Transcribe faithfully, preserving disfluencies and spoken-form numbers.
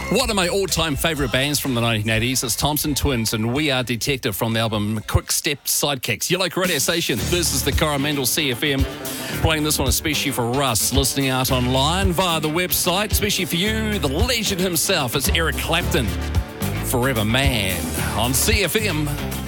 One of my all-time favourite bands from the nineteen eighties is Thompson Twins and We Are Detective from the album Quick Step Sidekicks. Your local radio station. This is the Coromandel C F M. Playing this one especially for Russ, listening out online via the website. Especially for you, the legend himself. It's Eric Clapton. Forever Man on C F M.